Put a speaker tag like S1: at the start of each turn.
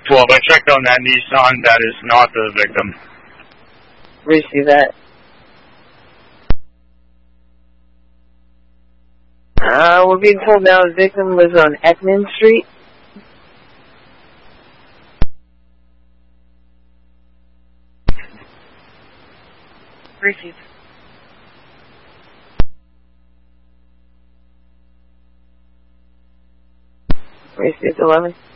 S1: 12, I checked on that Nissan. That is not the victim.
S2: Receive that. We're being told now the victim lives on Ekman Street.
S3: Receive.
S2: Receive 11.